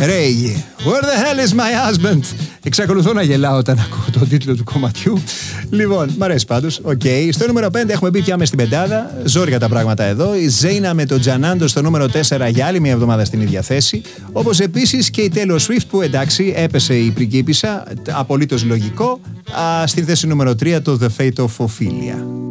Ray, where the hell is my husband? Εξακολουθώ να γελάω όταν ακούω τον τίτλο του κομματιού. Λοιπόν, μ' αρέσει πάντως. Okay. Στο νούμερο 5 έχουμε μπει πια μες στην πεντάδα. Ζόρια τα πράγματα εδώ. Η Ζέινα με τον Τζανάντο στο νούμερο 4 για άλλη μια εβδομάδα στην ίδια θέση. Όπως επίσης και η Taylor Swift που εντάξει έπεσε η πριγκίπισσα. Απολύτως λογικό. Στη θέση νούμερο 3 το The Fate of Ophelia.